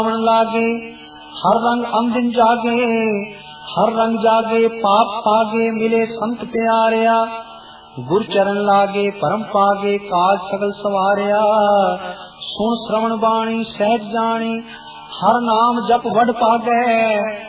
लागे हर रंग अंदिन जागे, हर रंग जागे पाप पागे, मिले संत प्यारिया। गुर चरण लागे परम पागे, काज सगल सवारिया। सुन श्रवण बाणी सहज जानी, हर नाम जप वड पागे।